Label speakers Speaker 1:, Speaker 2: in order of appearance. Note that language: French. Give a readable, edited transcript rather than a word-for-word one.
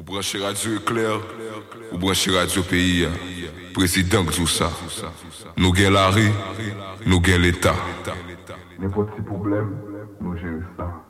Speaker 1: Ou brancher Radio Éclair, ou brancher Radio Pays, président tout ça. Nous gagnons la rue, nous gagnons l'État.
Speaker 2: N'importe quel problème, nous gérons ça.